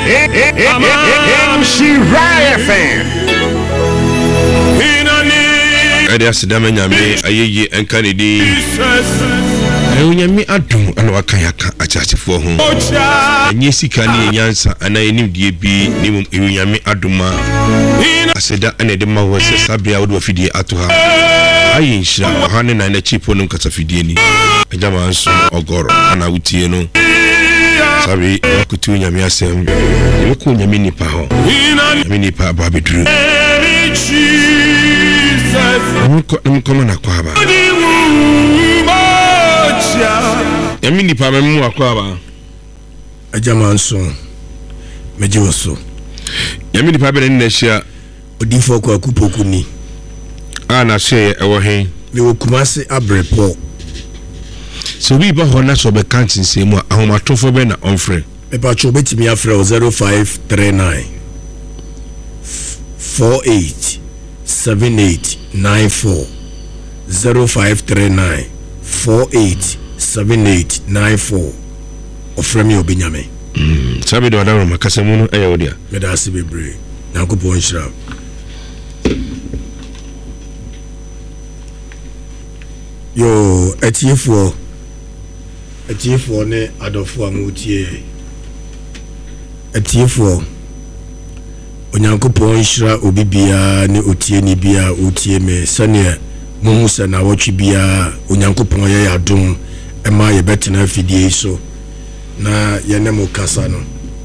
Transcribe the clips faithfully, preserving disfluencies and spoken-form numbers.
M C Raya fan. Ade asidama nyame ayeye enka ne di. Ayo nyame adum ana waka yaka achachefo ho. Anye sika ne nyansa ana enim die bi ni mum eyo nyame aduma. Aseda ana de ma wo se sabia wo do fidie ato ha. Ayi nshira ha ne na na chipo no kata fidie ni. Ajama nso ogoro ana wutie no. Sabi akutu nyame asem. Ye ko nyame nipa ho. Nyame nipa ba bedru. Mko na kwa ba. Yami ni pa memu akwa ba. Ajama nso mejiwoso. Yami ni pa be na hia odifo kwa kupoku ni. Ah na hye ewo hen. Me wokumase abrepo. So bi ba ho na so be kantin semu ahomatofo be na onfre. Me pa cho betimi afre zero five three nine four eight seven eight nine four zero five three nine four eight seven eight nine four ofremi obinyame. Mm sabi do adawo makasemu no eya odia me da se bebre nyankopon nhira yo etiefo etiefo ne adofo amutie etiefo onyankopon nhira obibia ne otie ni bia otie me sane mumu sana watchi bia onyankopon ye adom ema ye betena fidie so na ye ne mo kasa no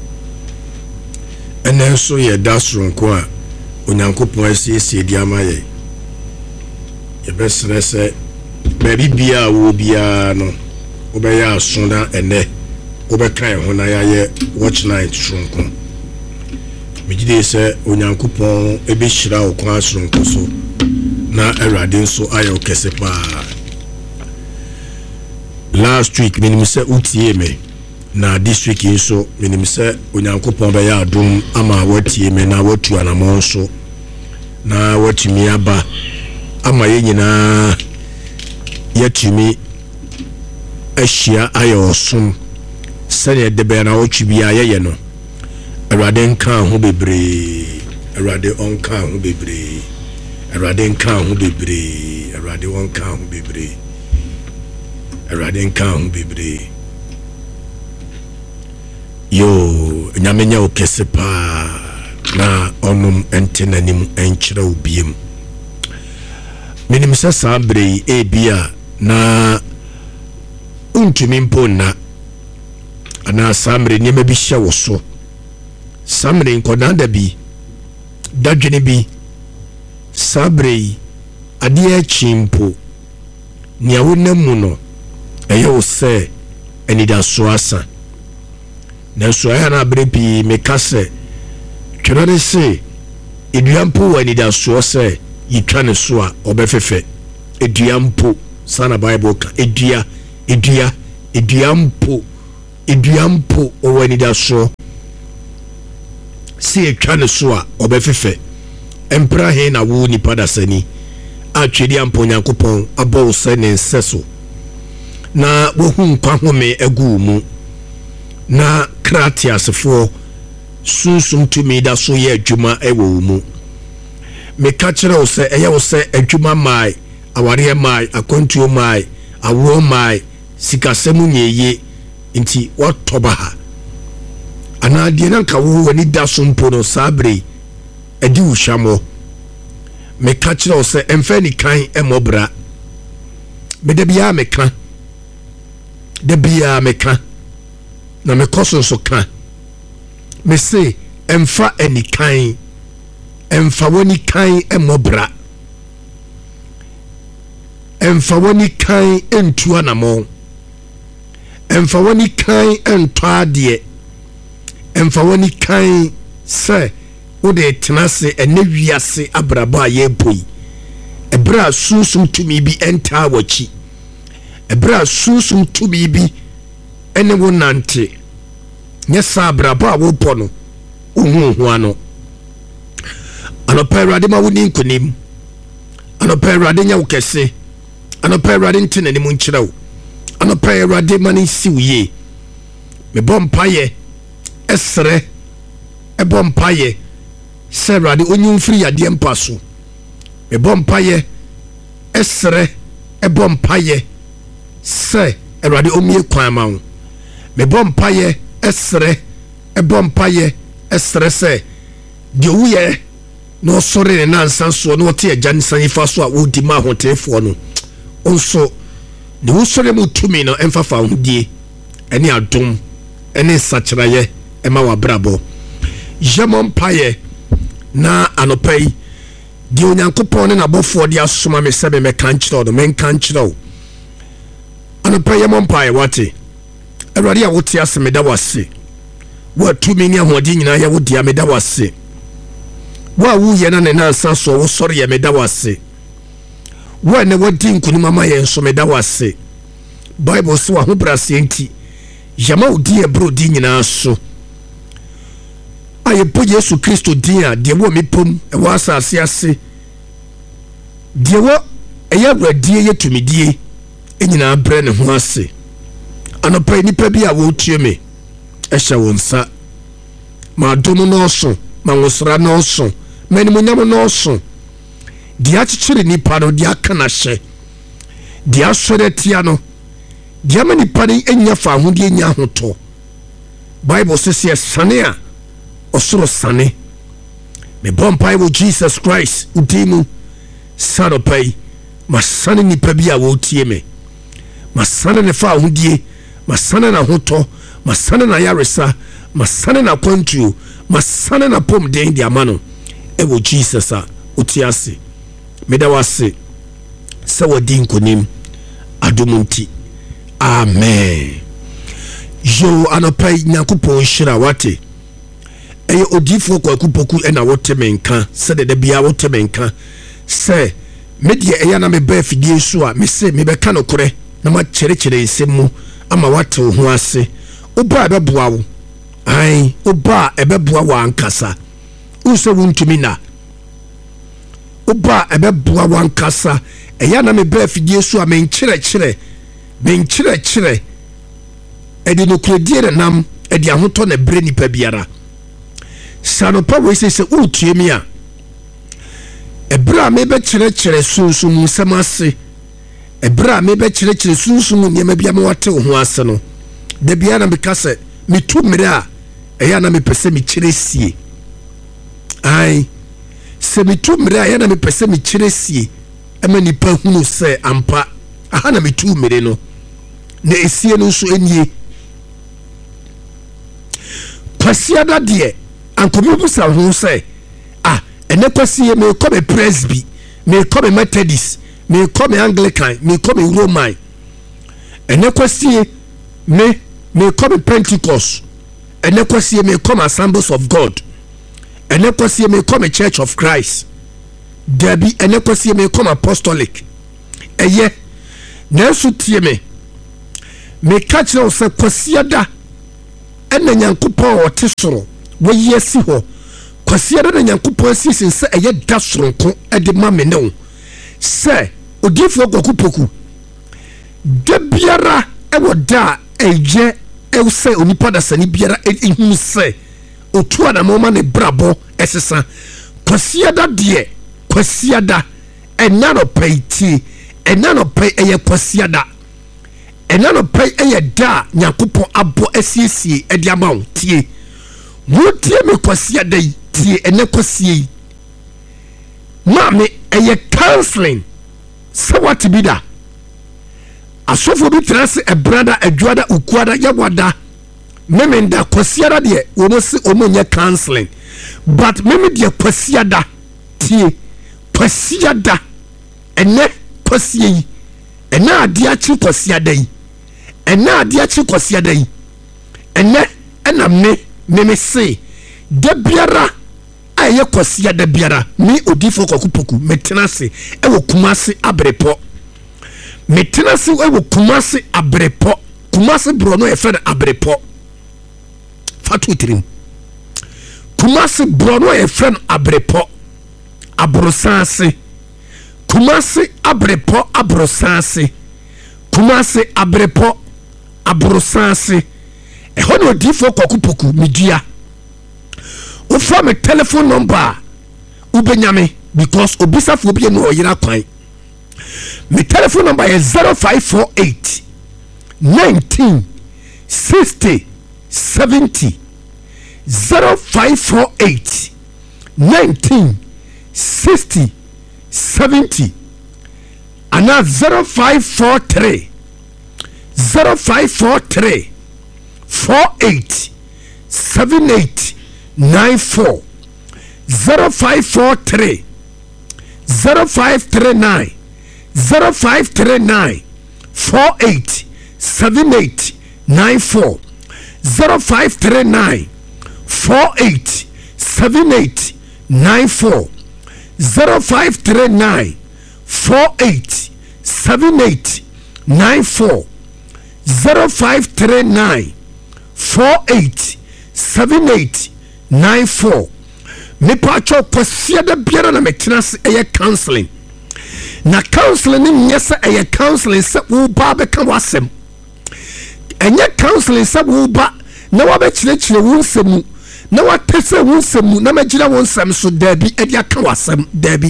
ene so ye dasronko a onyankopon asiesie di amaye ye besrese baby bia wo bia no obeya asona ene obekan ho na ye watch night stronko mejide se onyankopon ebe hira okwan asronko so na erade nso ayo kese pa. Last week minim se utie me na this week nso minim se onyankopon be ya adom ama watie me na watu anamon so na watumi aba ama ye nyina yatumi ahia ayo som sene de be na watu bia ye no erade nka ho bebre erade onka ho bebre erade nka ho bebre erade onka ho bebre erade nka ho bebre yo nyamenya okese pa na onum entenanim enkyira obiem minim sa sabre e bia na untumi mpona ana samre nyema bi hye wo so samre nkodanda bi dadwene bi sabre ade chimpo nia wonamu no eye wo se enida so asa na so aya na brepi mekase twere se eduampo wanida so se yitwane so a obefefe eduampo sana bible ka edua edua eduampo eduampo owanida so se yitwane so a obefefe empra he na wo ni padasani atwedi ampo nyankopon abo se ne nseso na wo hu nkwa home agu mu na kratiasfo sunsum tumi da so ye adwuma ewo mu me ka kire wo se eye wo se adwuma mai aware mai akontuo mai awo mai sikasemu nyeye nti wotoba ha ana die na nka wo wani da so mpo no sabre edi ushamo me ka kire wo se emfa ni kan emobra me de bia me ka de bia me ka na me koso so ka me say emfa eni kan emfa woni kan emobra emfa woni kan entu anamo emfa woni kan ento ade emfa woni kan se wo de tenase ene wiase abraba ye poi ebra susum tumi bi enta wachi ebra susum tumi bi ene wonante nye sabraba wo pono uhu hu ano anoperade ma woni nkonim anoperade nya wokese anoperade ntene ni mu nkyirawo anoperade ma ni siwiye me bompaye esre ebo mpaye se Awurade onyi mfiri yade mpa so ebo mpaye esre ebo mpaye se Awurade omie kwan ma wo mebo mpaye esre ebo mpaye esre se de wuye no sore ne nansan so no te agya nsan ifa so a wodi ma hotefo no onso de wo sore mu tumi no emfafa hodie ene adom ene sachiraye ema wa brabo jemon paye na anopai de onyankopon ne nabofo de asoma me sebe me kan kiro do men kan kiro anopai yemon paye wate Awurade a wote ase me da wase wo tumi ni ahodi nyina ya wodi me da wase wa wu ye na ne nansa so wo sore ye me da wase wo ne wodi nkunu mama ye nso me da wase Bible so ho brase enti yama odi e bro di nyina so aye po Yesu Kristo din a de wo me pom e wo asase ase de wo e ya Awurade ye tumidie enyina bre ne ho ase anopa nipa bi a wo tie me e hye wonsa ma dom no so ma wosra no so mani munyam no so dia chichiri nipa no dia kana hye dia sore tia no dia mani pani enya fa ho dia nya hoto Bible says yes sane a osoro sane me bompai wo Jesus Christ udimu sano pai masane nipa bi a wo tie me masane ne fa ho die masane na hoto masane na yaresa masane na kwantu masane na pom den dia mano ewo Jesus a utiase medawase se wodi nkonim adumunti amen yo anopai nyankopon hira wate eye odifo kwakupoku ena wote menka se de bia wote menka se media eya na me ba fidie so a me se me be ka no kore na ma kire kire nsemu ama wate ho ase oba beboa wo ai oba ebeboa wa ankasa unse wuntumi na oba ebeboa wa ankasa eya na me ba fidie so a men kire kire men kire kire edi no kredie de nam edi ahoto na bre nipa biara sanopa we se se utie mi a ebra me be kire kire sunsun nsamase ebra me be kire kire sunsun nyema bia me wate ho ase no de bia na me kase me tu mere a eya na me pese me kire sie ai se me tu mere a eya na me pese me kire sie ema nipa hunu se ampa aha na me tu mere no na esie no so enie kwasiada de ankomi busa ho se ah ene kwasie me ko be presby me ko be methodist me ko be anglican me ko be roman ene kwasie me me ko be pentecost ene kwasie me ko assemblies of god ene kwasie me ko church of christ debi ene kwasie me ko apostolic eye na su tie me me catch no se kwasiada ene nyankopon wote soro wo yesi ho kwasiada na nyankopon sisin se eye da soronko e de ma me ne se odifo gokupoku de biara e woda eje e se onipa da sani biara e hu se otu ana moma ne brabo esesa kwasiada de kwasiada enano paiti enano pai eye kwasiada enano pai eye da nyankopon abo asiesie e de ama tie wotie me kwasiada tie ene kwasie mame eye counseling se what be da asofo bi trase e brada adwada ukuada yawada memenda kwasiada de wo mo se omonye counseling but meme de kwasiada tie kwasiada ene kwasie ene ade achi kwasiada yi ene ade achi kwasiada yi ene ena me meme se de biara aye kwasiada biara mi odifo kwakupoku metenase e wo kumase abrepo metenase e wo kumase abrepo kumase bro no e fe abrepo fatu tirim kumase bro no e fe abrepo abrosase kumase abrepo abrosase kumase abrepo abrosase e hono odifo kwakupoku media Ufra me telephone number ubenyame because obisa fo bi no oyira kwan. Me telephone number is zero five four eight nineteen sixty seventy zero five four eight nineteen sixty seventy and now zero five four three zero five four three four eight seven eight nine four zero five four three zero five three nine zero five three nine four eight seven eight nine four zero five three nine four eight seven eight nine four zero five three nine four eight seven eight nine four zero five three nine four eight seven eight nine four. Me pacho kwasia da biara na metena se eye counseling na counseling ni nyesa eye counseling se wo ba be ka wasem enye counseling se wo ba na wa be kire kire wo nsemu na wa tese wo nsemu na magira wo nsem so dabi edi aka wasem dabi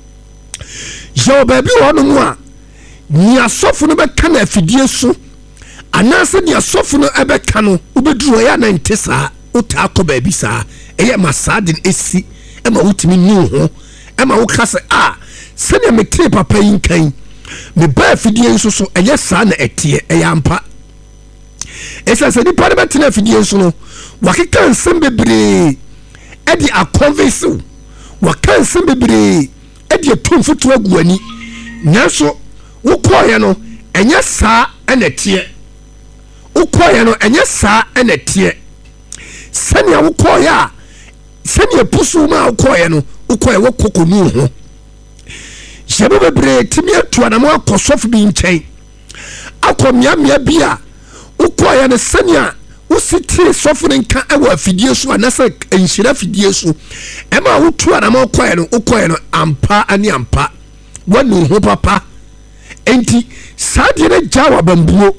jo baby wono mu a ni asofo no be ka na afidie so anase ni asofo no ebe ka no ubeduro ya na ntesa uta ko baby sa eye masadin esi ema wutimi nu ho ema wo kase a se ne mete papa yin kan me ba afidie nso so eye sa na etie eye ampa esa se ni pa be tena afidie nso no wakeka nsem bebre edi akonvesu waka nsem bebre edi etumfutu aguani nanso wokoye no enye sa ena tie wokoye no enye sa ena tie sani wokoye a sani epusu ma wokoye no wokoye wokokonu ho jebe bebre timi atu anamo akosofu bi nchen akomia mia bia wokoye no sani a usiti sofune nka ewa afidie so anasa enhyira afidie so ema wotu anamo wokoye no wokoye no ampa ani ampa wanu ho papa enti sadie ne jawa bambuo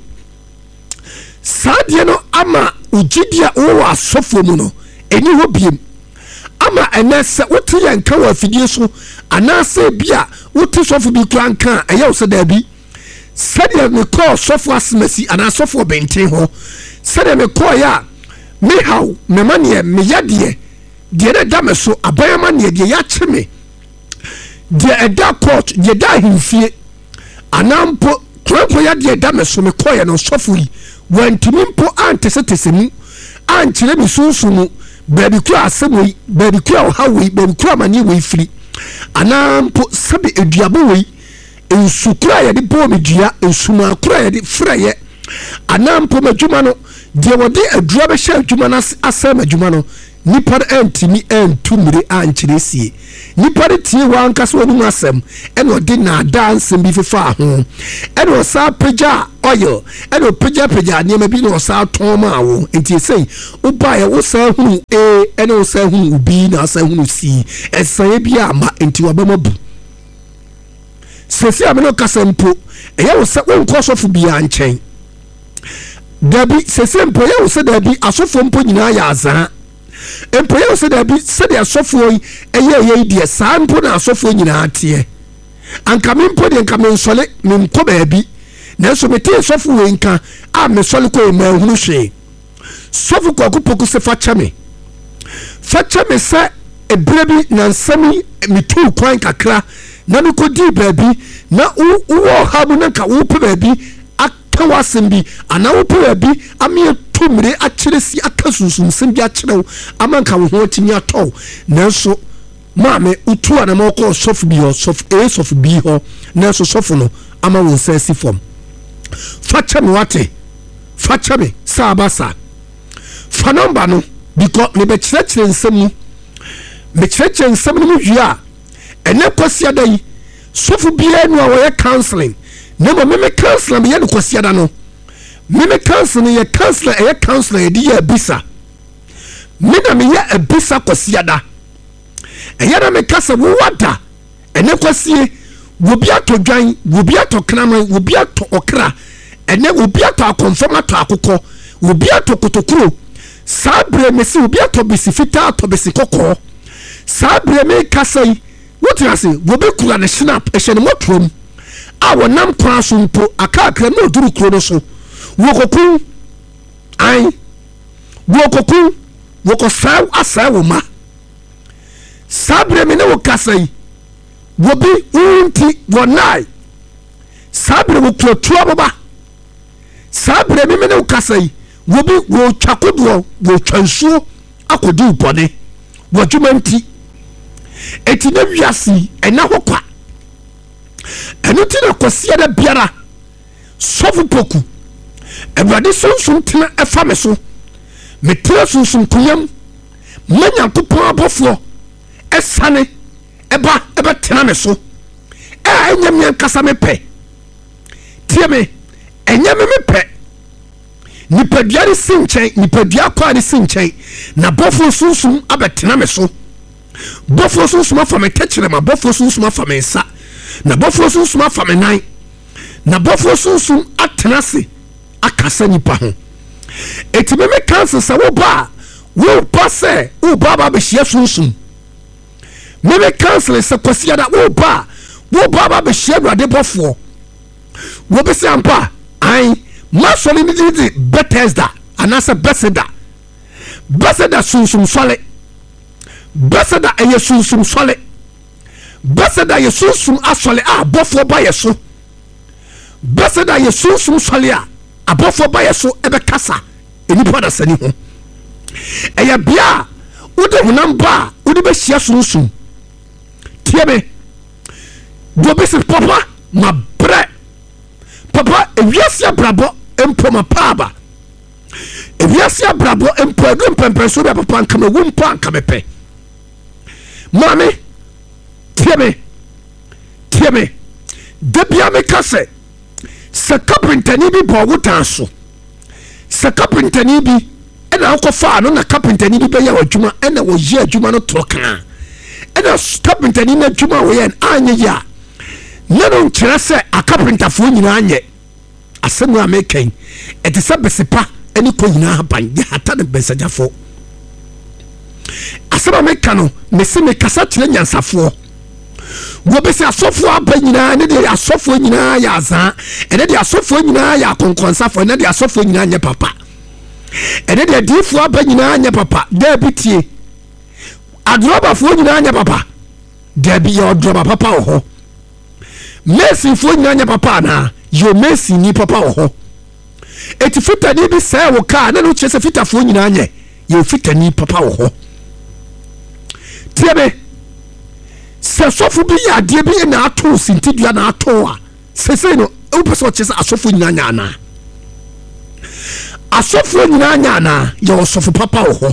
sadie no ama ujidia wo asofo mu no eni ho biem ama enese wotu ya nka wa afidie so anasa bia wotu sofo bi kura nka eya wo da bi sadie ne call sofo asmasi anasofo benten ho sadie me call ya me haw me mane me yade de na da me so abayama ne de ya cheme de eda court de da himfie anampo krampo ya de da me so me call ya no sofo yi wantimi mpo antesetesemu ankyere mi sunsumu baby kura asemi baby kura hawi baby kura mani we firi anampo sabe eduabo we ensukura ya de bo medua ensuma kura ya de freye anampo madwuma no de wode adua be hye adwuma na asem adwuma no nipa antimi antumire ankyere sie nipa de tie wa ankasa wonu asem eno de na dance bi fefa ho eno sa peja oil eno peja peja ne ma bi no sa ton ma wo enti sei uba ye wo sa hu e eno sa hu ubi na sa hu si esan bi ama enti wa ba mabu sesi ameno kasempo eye wo sa won kosofu bi anchen dabi sesi mpo ye wo se dabi asofo mpo nyina ya azan empo ye wo se dabi se de asofo yi eye eye die sa mpo na asofo nyina atie anka me mpo de anka me nsole me mko baabi na so mete asofo we nka a me sole ko ma hunu hwe sofo ko akupoku se fa chame fa chame se ebrebi na nsami mitu kwan kakra na me ko di baabi na wo habu na ka wo pe baabi aka wasembi ana wo pe baabi ame tumre akiresi akasunsun sembi akireo amanka wo ho timi atɔ nanso maame utu ana ma ko sofu bi ho sofu e sofu bi ho nanso sofu no ama wo nsasi fom facha me wate facha me sabasa fa number no because me be kyerɛkyerɛ nsɛm mu me kyerɛkyerɛ nsɛm no mu hwia ene kwasia da yi sofu bia no a wo counseling na mo me counseling me ye no kwasia da no me me counseling ye counselor e counselor ye di ye bisa me na me ye abisa kwasia da e ye na me kasa wo wada ene kwasie wo bia to dwan wo bia to knaman wo bia to okra ene wo bia to akonfoma to akokɔ wo bia to kotokuro sabre me si obi atobisi fita atobisi kokko sabre me kasai wotirase wo be kula ne snap ehye ne motrom a wonam kwa so mpo akakra na oduru kuro no so wo koku ai wo koku wo ko saw asa wo ma sabre me ne wo kasai wo bi unti wonai sabre wo kuro tuo baba sabre me me ne wo kasai wo bi wo twakodo wo twansuo akodi ubone wo dwumanti eti na wiasi ena hokwa enu ti na kosia da biara sofu poku ewade sonsom tena efa me so me tira sonsom kuyam manya kopon abofo esane eba eba tena me so e enyam yan kasa me pe tie me enyam me pe nipadua ni sinchen nipadua kwa ni sinchen na bofo sonsom abetena me so bofo sonsom afa me kechire ma bofo sonsom afa me nsa na bofo sonsom afa me nan na bofo sonsom atenase akasa nipa ho eti me me kanse sa wo ba wo ba se wo ba ba be hia sonsom me me kanse se kwasia da wo ba wo ba ba be hia Awurade bofo wo be se ampa ai masoli ni di Bethesda anasa Bethesda Bethesda sonsom sole Bethesda eye sonsom sole Bethesda ye sonsom asole a bofo ba yeso Bethesda ye sonsom sole a abofo ba yeso ebe kasa enipa da sani ho eye bia wode hunam ba wode be hia sonsom tiebe do be se papa ma bre papa ewiasia brabo empo ma paba ewiasia brabo empo edu mpempenso be papa nkama wu mpo ankamepe mame tieme tieme debia me kase se kapintani bi bo wotanso se kapintani bi e na akofa no na kapintani bi be ya adwuma e na wo ye adwuma no troka e na kapintani na adwuma wo ye anye ya na no nkyere se akapintafo nyina anye asemu amekan e te se besepa eni ko nyina ban ya hata ne besajafo asema meka no mese me kasa kire nyansafo wo be se asofo aba nyina ne de asofo nyina ya azan ene de asofo nyina ya konkonsafo ene de asofo nyina nya papa ene de difo aba nyina nya papa da bitie adroba fo nyina nya papa da bi ya odroba papa oho Messi fo nyina nya papa na yo Messi ni papa oho eti fita ni bi se wo ka na no chese fita fo nyina nya yo fita ni papa oho tiebe se sofu bi ya de bi na ato sintidua na ato a sese no e pese o chese asofu nyina nya na asofu nyina nya na yo sofu papa oho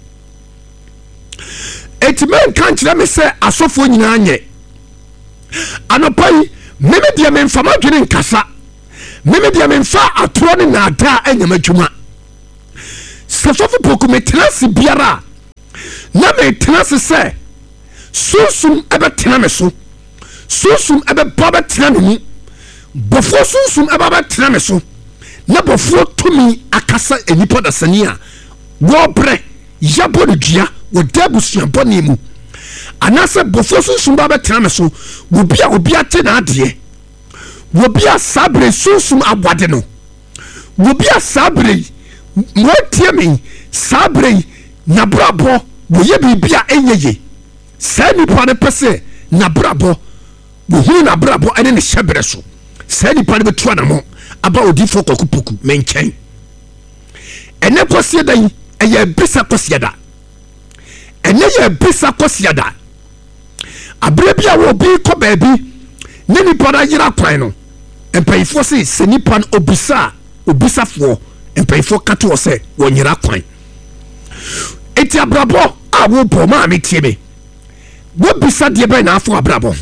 eti men kan kire me se asofu nyina nya anopai meme dia me mfama dwene nkasa meme dia me mfa atoro ne na ada anyama dwuma se sofu poku metrasi biara na me tenase se susum ebe tename so susum ebe baba tename ni bofo susum ebe baba tename so na bofo tumi akasa enipa da sania wo bre yabo de dua wo dabusuan boni mu anase bofo susum baba tename so wo bia obi ate na ade wo bia sabre susum abwade no wo bia sabre mo tiemi sabre na brabo wo ye bibia enyeye sa nipa ne pese na brabo wo hu na brabo ene ne hyebere so sa nipa ne betu anamo aba odifo kokupoku menchen ene kosie dan eye bisa kosie da ene ye bisa kosie da abre bia wo bi ko baabi ne nipa na yira kwan no empayifo se se nipa no obisa obisafo empayifo kato wo se wo nyira kwan eti abrabo a wo bo ma me tie me wo bisa de be na afo abrabo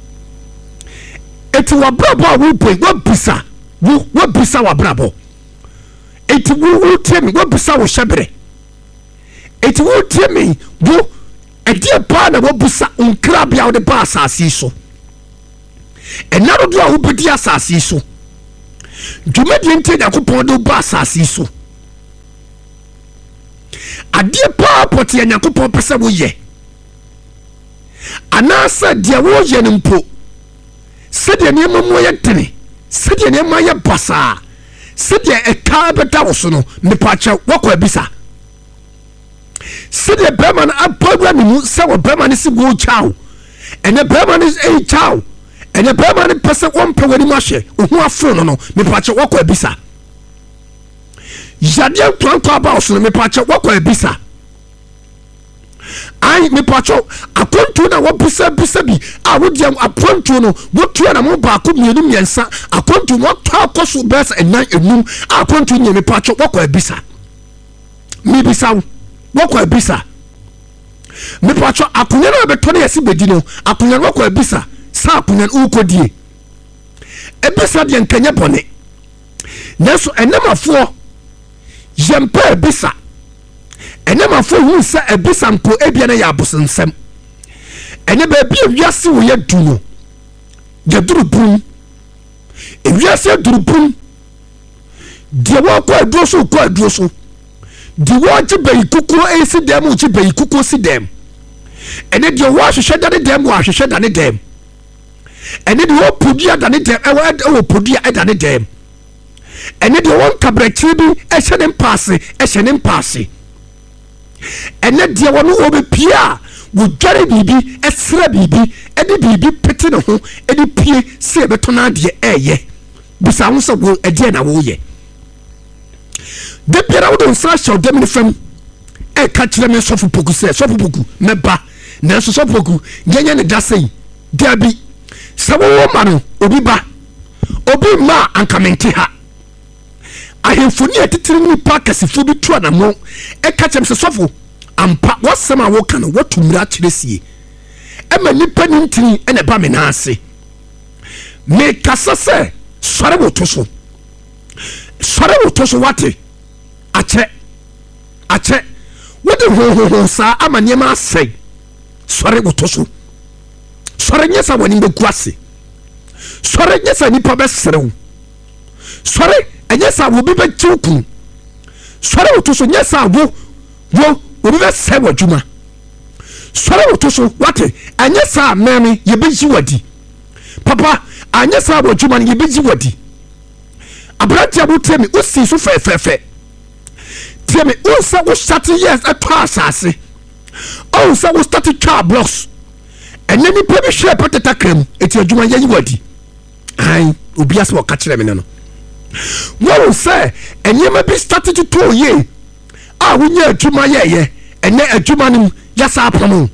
eti wo abrabo a wo bo wo bisa wo wo bisa wo abrabo eti wo wo tie me wo bisa wo hyebere eti wo tie me wo edi pa na wo bisa unkra bia wo de ba asase so enaro do a wo bedi asase so dwumadi ente yakopon do ba asase so adie pa pote Nyankopɔn pese wo ye anasa dia wo ye nimpo se dia ne mamu ye tene se dia ne ma ye basa se dia e ka beta wo so no me pa che wokɔ abisa se dia bema na abagwa ni mu se wo bema ni se go chao ene bema ni e chao ene bema ni pese wo mpe wani ma hye ohu afro no no me pa che wokɔ abisa yadia twanto aba wo so no me pa che wokɔ abisa ai me pacho akontu na wo bisa bisa bi a wo dia akontu no wo tua na mo ba ko mienu miensa akontu wo twa koso bes enan enum akontu nye me pacho wo kwa bisa me bisa wo kwa bisa me pacho akunya na beto na yesi bedi no akunya wo kwa bisa sa akunya ukodie e bisa de nkanya bone naso enamafo yempa bisa enema fo hu se ebisa mpo ebia na ya abosensem ene ba bia wiase wo ya du no ya duru bum e wiase duru bum de wo ko aduro so ko aduro so de wo ji bayi kuku e si dem wo ji bayi kuku si dem ene de wo ahwehwe da ne dem wo ahwehwe da ne dem ene de wo podia da ne dem e wo podia e da ne dem ene de wo nkabrachi bi e hye ne mpaase e hye ne mpaase ene dia wono wo be pia wo dware bibi esra bibi ede bibi pete ne ho ede pie se beto na de eye bisa ho se wo ede na wo ye de pira wo don sra show dem ne fam e ka kire me sofu poku se sofu poku meba na so sofu poku genya ne dasei dabi se wo ma no obi ba obi ma ankamente ha ahemfoni atitiri ni pa kasifo bi tu anamo e ka chem se sofo ampa wasema wo kana watumira kiresie e ma nipa ni ntini e ne ba me na ase me kasase sore wotoso sore wotoso wate ache ache wode ho ho sa amanye ma asai sore wotoso sore nyesa woni beku ase sore nyesa nipa be serew sore enyesa wo bi be chiku sore wotoso nyesa wo wo obi be se wadwuma sore wotoso wate enyesa meme ye be ji wadi papa anyesa wadwuma ye be ji wadi abratia bo temi o si so fefefe temi o sa wo start years atwa asase o sa wo start twa blocks eneni pe bi hwe poteta krem eti adwuma ye wadi ai obi ase wo ka kire me no wo say enyema bi start to to ye a wo nya adwuma ye ye ene adwuma nim ya sa apomo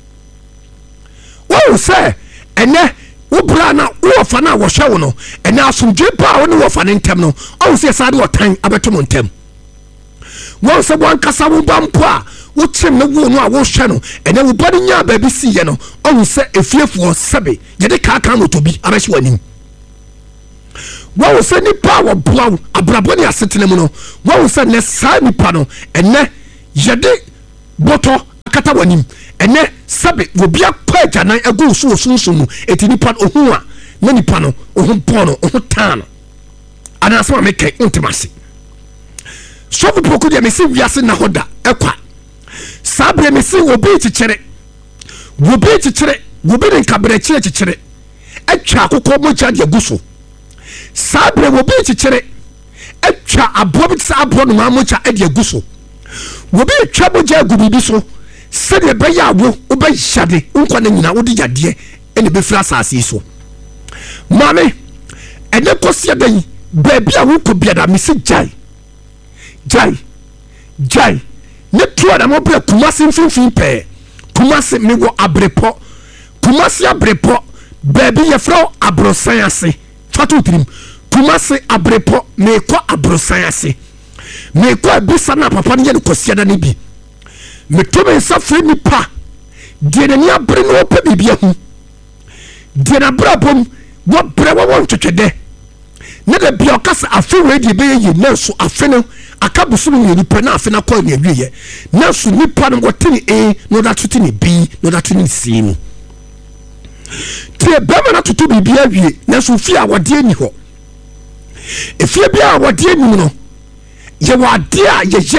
wo say ene wo bra na wo fa na wo hwe wo no ene asomdwe pa wo ne wo fa ne ntem no o say sa de wo tan abeto mo ntem wo say wo ankasa wo bampo a wo kyem ne wo no a wo hwe no ene wo body nya ba bi si ye no o say efiefo sebe ye de ka ka no to bi abehwe wanim wo say nipa wo blaw abrabo ne asetene mu no wo say ne sa nipa no ene ye de boto akata wanim ene sabe wo bia kwa janan egu so sunsun mu eti nipa ohu a na nipa no ohu pono ohu tan ana so me kai intimacy so bu poku de me se wiase na hoda ekwa sabre me se wo bi chichere wo bi chichere wo bi nka bre chire chichere atwa akokɔ mo cha de guso sabre wo bi chichere atwa abo bi sa abo no ma mo cha de guso wo bi twa bo ja gu bibi so se de be ya wo wo be hyade nkwa na nyina wo di yade ene be fira asase so mame ene kosia dan baby a wo ko biada me se jai jai jai ne tuwa da mo bre kumase mfimfin pe kumase me wo abrepo kumase abrepo baby ye fro abrosan ase fatu trim kumase abrepo me ko abrosan ase me ko bisa na papa ne ye kosia da ne bi me to me sa fri ni pa de ne abre no pa bibia hu de na brabom wo bre wo won twetwede ne da bia okasa afi we de be ye na so afi no akabusu ni ni pa na afi na ko ni awiye na so ni pa no wotini a no da tutini b no da tutini c mu tie be ma na tutu bibia awie na so fi a wode ani ho e fi bia a wode ani no ye wade a ye ye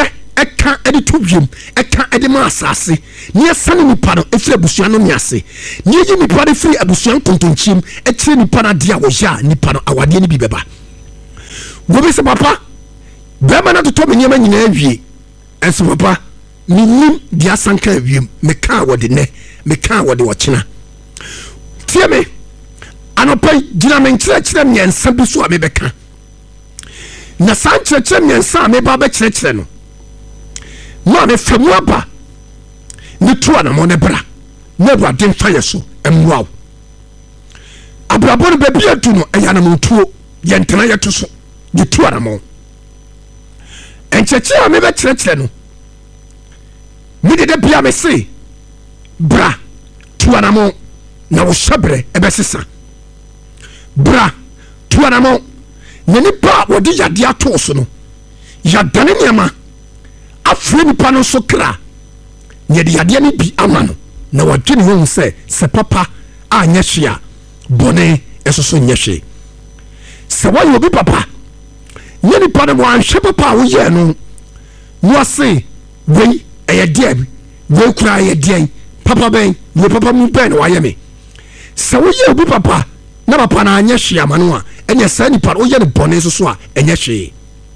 ɛka ɛde to wiem ɛka ɛde ma asase ne yɛsane nipa no ɛfiri abusua no nease ne yɛyi nipa no firi abusua nkontonkyiem ɛkyerɛ nipa no adeɛ a wɔyɛ a nipa no awadeɛ no bi bɛba wobi sɛ papa bɛrima no totɔ me nneɛma nyinaa awie ɛnso papa menim deɛ asanka awiem mekaa wɔde nɛ mekaa wɔde wɔkyena tie me anɔpa gyina me nkyerɛkyerɛ mmiɛnsa bi so a mebɛka na saa nkyerɛkyerɛ mmiɛnsa a meba bɛkyerɛkyerɛ no ma mefa mu aba ne to anamɔ ne bra na Awurade mfa yɛ so mmoa wo abrabɔ no baabi adu no ɛyɛ anamontuo yɛntena yɛto so de to anamɔ nkyerɛkyerɛ a mebɛkyerɛkyerɛ no mede da bia me se bra to anamɔ na wo hyɛberɛ ɛbɛsesa bra to anamɔ na nipa a wɔde yadeɛ atoo so no yɛdane nneɛma afiri nipa no nso kra yɛde yadeɛ no bi ama no na wɔdwe ne ho sɛ sɛ papa a nyɛ hwe a bɔne ɛso so nyɛ hwe sɛ wɔyɛ obi papa nyɛ nipa no wɔanhwɛ papa a woyɛɛ no na wɔse wei ɛyɛ deɛ wei kura ɛyɛ deɛ papa bɛn wei papa mu bɛn na wɔayɛ me sɛ woyɛ obi papa na papa na anyɛ hwe ama no a ɛnyɛ saa nipa no woyɛ no bɔne nso so a ɛnyɛ hwee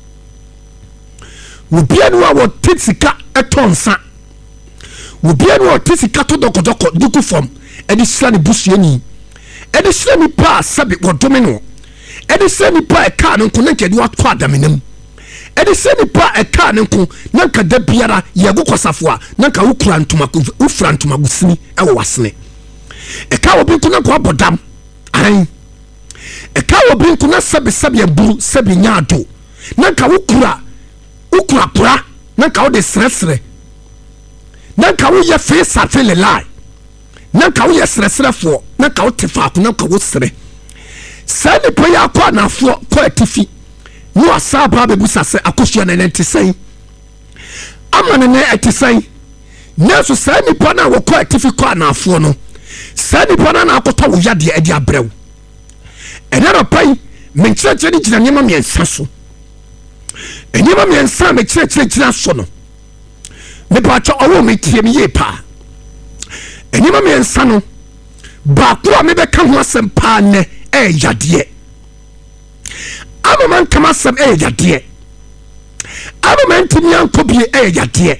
wobia no a wɔte sika ɛtɔ nsa wobia no a wɔte sika to dɔkɔdɔkɔ duku fam ɛde hyira ne busuani ɛde hyira nipa a sɛbe wɔdome no ɛde hyira nipa a ɛkaa no nko na nka ɛde wakɔ adaminam ɛde hyira nipa a ɛkaa no nko na nka da biara yɛgo kɔsafo a na nka wokura ntoma wofura ntoma gosini ɛwɔ wasene ɛka wɔ bi nko na nka wabɔ dam ahan ɛka wɔ bi nko na sɛbe sɛbe aburu sɛbe nyaado na nka wokura wokura pora na nka wode serɛserɛ na nka woyɛ fee safe lelai na nka woyɛ serɛserɛfoɔ na nka wote faako na nka wosere saa nipa yi akɔ anafoɔ kɔ atifi ne wasa baa bɛbusa sɛ akosua no ɛnɛ nte sɛn ama ne nɛ ɛte sɛn nanso saa nipa no a wɔkɔ atifi kɔ anafoɔ no saa nipa no na akɔtɔ wo yadeɛ ɛde abrɛ wo ɛnɛ nɔpa yi menkyerɛkyerɛ no gyina nneɛma mmiɛnsa so nneɛma mmiɛnsa a mekyerɛkyerɛ gyina so no mepatwɛ ɔwɔ metie me yie paa nneɛma mmiɛnsa no baako a mebɛka ho asɛm paa nnɛ ɛyɛ yadeɛ ama ma nkam asɛm ɛyɛ yadeɛ ama ma ntimi ankɔ bie ɛyɛ yadeɛ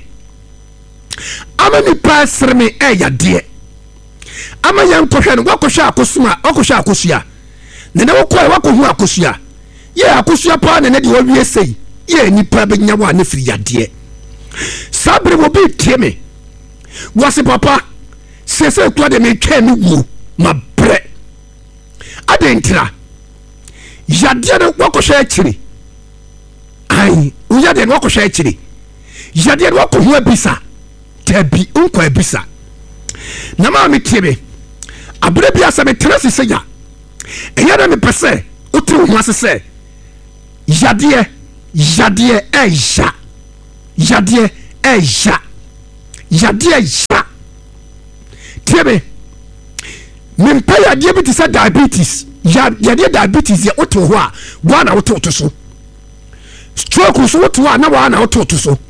ama nipa ɛsere me ɛyɛ yadeɛ ama yɛnkɔhwɛ no wakɔhwɛ akosua wakɔhwɛ akosua na na wokɔɛ wakɔhu akosua yɛ akosua paa na ne deɛ wawie sei yɛ nipa bɛnya wo a ne firi yadeɛ saa bere wɔ bi tie me wase papa sɛsɛ kura de metwɛn no wuo ma brɛ adɛntira yadeɛ no wakɔhwɛ akyiri ai yadeɛ no wakɔhwɛ akyiri yadeɛ no wakɔhu abisa tabi nkɔ abisa na maa metie me abere bi asɛ metena sesɛ ya ɛyɛ na mepɛ sɛ wotiri wo ho ase sɛ yadeɛ yadeɛ ɛya yadeɛ ɛya yadeɛ ya tie me mempɛ yadeɛ bi te sɛ diabetes yadeɛ diabetes yɛ wote hɔ a woa na wote woto so stroke so wote hɔ a na woa na wote woto so